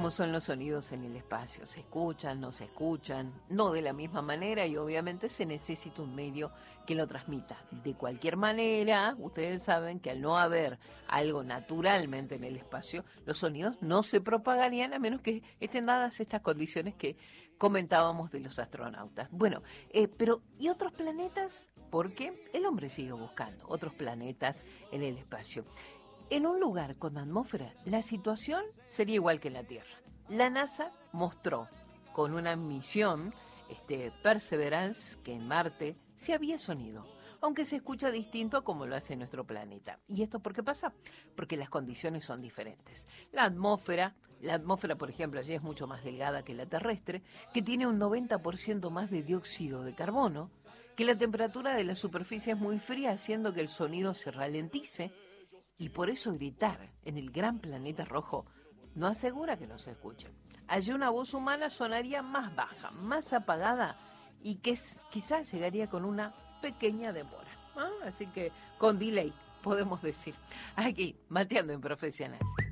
cómo son los sonidos en el espacio. Se escuchan, no se escuchan, no de la misma manera y obviamente se necesita un medio que lo transmita. De cualquier manera, ustedes saben que al no haber algo naturalmente en el espacio, los sonidos no se propagarían a menos que estén dadas estas condiciones que comentábamos de los astronautas. Bueno, pero ¿y otros planetas? Porque el hombre sigue buscando otros planetas en el espacio. En un lugar con atmósfera, la situación sería igual que en la Tierra. La NASA mostró con una misión, Perseverance, que en Marte sí había sonido, aunque se escucha distinto a como lo hace nuestro planeta. ¿Y esto por qué pasa? Porque las condiciones son diferentes. La atmósfera, por ejemplo, allí es mucho más delgada que la terrestre, que tiene un 90% más de dióxido de carbono, que la temperatura de la superficie es muy fría, haciendo que el sonido se ralentice. Y por eso gritar en el gran planeta rojo no asegura que no se escuche. Allí una voz humana sonaría más baja, más apagada y que quizás llegaría con una pequeña demora. Así que con delay, podemos decir. Aquí, Mateando en Profesional.